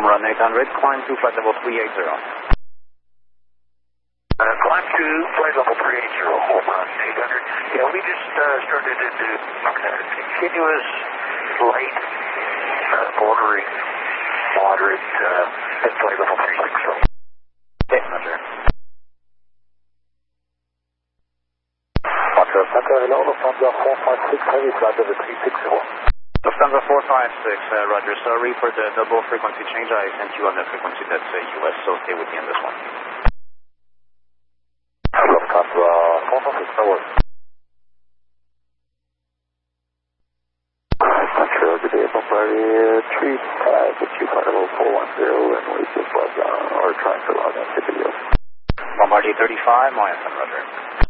home run 800, climb to flight level 380. Climb to flight level 380, home run 800. Yeah, we just started to do continuous light, bordering moderate at flight level 360. Okay, Roger. Lufthansa, hello, Lufthansa 456, heavy flight level 360. Lufthansa 456, Roger. Sorry for the double frequency change. I sent you on the frequency that's US, so stay with me on this one. Lufthansa 456, no worries. Control to the Bombardier 35 with you flight level 410, and we just logged on or trying to log into video. Bombardier 35, my FM, Roger.